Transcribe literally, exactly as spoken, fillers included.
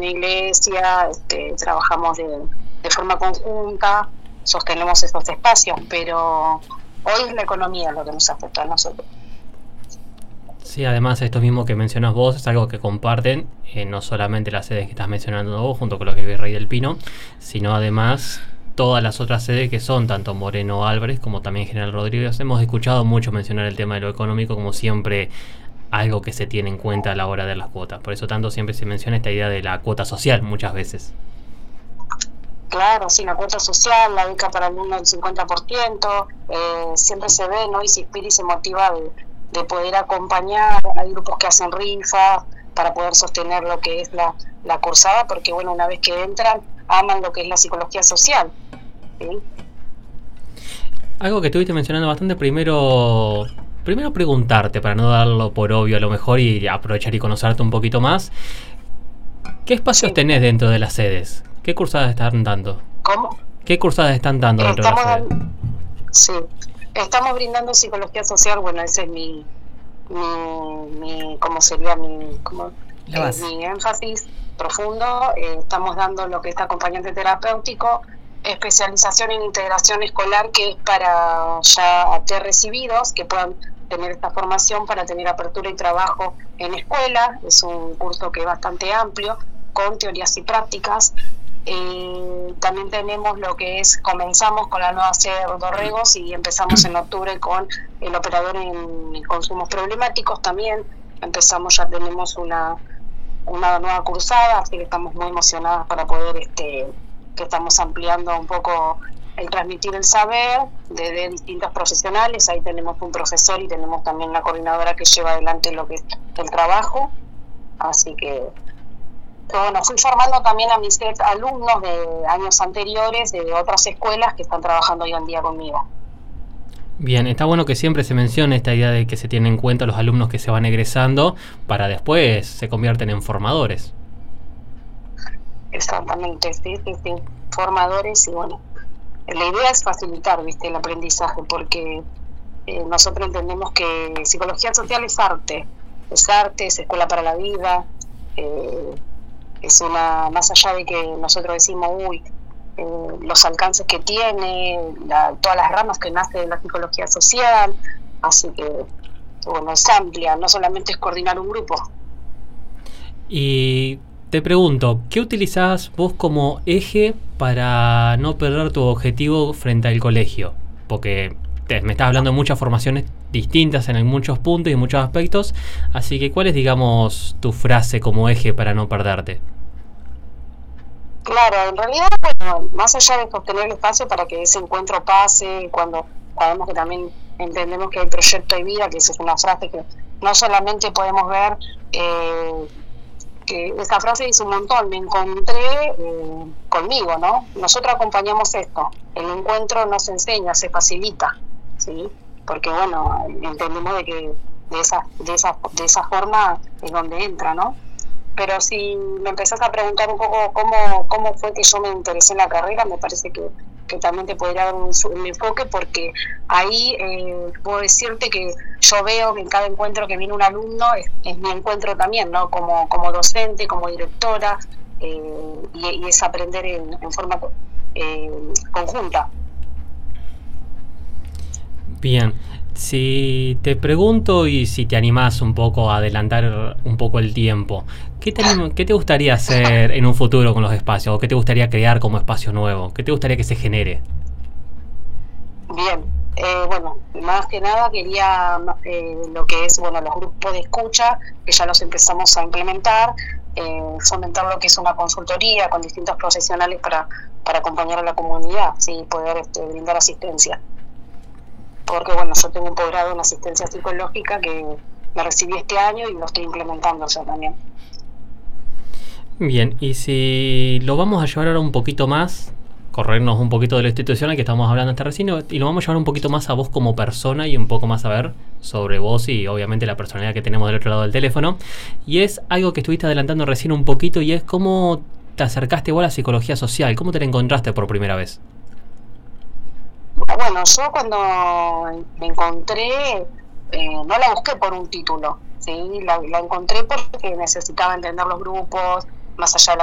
una iglesia, este, trabajamos de, de forma conjunta, sostenemos esos espacios, pero hoy es la economía lo que nos afecta a nosotros. Sí, además esto mismo que mencionas vos es algo que comparten eh, no solamente las sedes que estás mencionando vos junto con lo que es Virrey del Pino, sino además todas las otras sedes que son tanto Moreno Álvarez como también General Rodríguez. Hemos escuchado mucho mencionar el tema de lo económico como siempre algo que se tiene en cuenta a la hora de las cuotas. Por eso tanto siempre se menciona esta idea de la cuota social muchas veces. Claro, sí, la cuota social, la beca para alumnos del cincuenta por ciento, eh, siempre se ve, ¿no? Y se inspira y se motiva de, de poder acompañar. Hay grupos que hacen rifas para poder sostener lo que es la, la cursada, porque bueno, una vez que entran, aman lo que es la psicología social, ¿sí? Algo que estuviste mencionando bastante, primero primero preguntarte, para no darlo por obvio a lo mejor y aprovechar y conocerte un poquito más, ¿qué espacios sí. tenés dentro de las sedes? ¿Qué cursadas están dando? ¿Cómo? ¿Qué cursadas están dando dentro Estamos de las sedes? Dando, sí, estamos brindando psicología social, bueno, ese es mi, mi, mi ¿cómo sería mi, cómo, eh, mi énfasis profundo. Eh, estamos dando lo que es acompañante terapéutico, especialización en integración escolar, que es para ya A T recibidos, que puedan tener esta formación para tener apertura y trabajo en escuela. Es un curso que es bastante amplio, con teorías y prácticas. Eh, también tenemos lo que es, comenzamos con la nueva sede de Dorregos y empezamos en octubre con el operador en consumos problemáticos. También empezamos, ya tenemos una, una nueva cursada, así que estamos muy emocionadas para poder, este, que estamos ampliando un poco el transmitir el saber de, de distintos profesionales. Ahí tenemos un profesor y tenemos también la coordinadora que lleva adelante lo que es el trabajo, así que Pero bueno, fui formando también a mis alumnos de años anteriores de otras escuelas que están trabajando hoy en día conmigo. Bien, está bueno que siempre se mencione esta idea de que se tienen en cuenta los alumnos que se van egresando para después se convierten en formadores. Exactamente, sí, sí, sí, formadores. Y bueno, la idea es facilitar, viste, el aprendizaje, porque eh, nosotros entendemos que psicología social es arte, es arte, es escuela para la vida. eh, Es una, más allá de que nosotros decimos, uy, eh, los alcances que tiene, la, todas las ramas que nace de la psicología social, así que, bueno, es amplia, no solamente es coordinar un grupo. Y te pregunto, ¿qué utilizás vos como eje para no perder tu objetivo frente al colegio? Porque te, me estás hablando de muchas formaciones distintas en muchos puntos y en muchos aspectos, así que ¿cuál es, digamos, tu frase como eje para no perderte? Claro, en realidad, bueno, más allá de sostener el espacio para que ese encuentro pase, cuando sabemos que también entendemos que hay proyecto y vida, que esa es una frase que no solamente podemos ver, eh, que esa frase dice un montón, me encontré eh, conmigo, ¿no? Nosotros acompañamos esto, el encuentro no se enseña, se facilita, ¿sí? Porque, bueno, entendemos de que de esa, de esa, de esa forma es donde entra, ¿no? Pero si me empezás a preguntar un poco cómo, cómo fue que yo me interesé en la carrera, me parece que, que también te podría dar un, un enfoque, porque ahí eh, puedo decirte que yo veo que en cada encuentro que viene un alumno es, es mi encuentro también, ¿no? Como, como docente, como directora, eh, y, y es aprender en, en forma eh, conjunta. Bien. Si te pregunto y si te animás un poco a adelantar un poco el tiempo, ¿qué te, ¿qué te gustaría hacer en un futuro con los espacios? ¿O qué te gustaría crear como espacio nuevo? ¿Qué te gustaría que se genere? Bien, eh, bueno, más que nada quería eh, lo que es, bueno, los grupos de escucha, que ya los empezamos a implementar, eh, fomentar lo que es una consultoría con distintos profesionales para, para acompañar a la comunidad, ¿sí? Poder este, brindar asistencia. Porque bueno, yo tengo un posgrado en asistencia psicológica que me recibí este año y lo estoy implementando yo también. Bien, y si lo vamos a llevar ahora un poquito más, corrernos un poquito de lo institucional que estamos hablando hasta recién, y lo vamos a llevar un poquito más a vos como persona y un poco más a ver sobre vos y obviamente la personalidad que tenemos del otro lado del teléfono, y es algo que estuviste adelantando recién un poquito, y es cómo te acercaste vos a la psicología social, cómo te la encontraste por primera vez. Bueno, yo cuando me encontré, eh, no la busqué por un título, ¿sí? La, la encontré porque necesitaba entender los grupos, más allá de la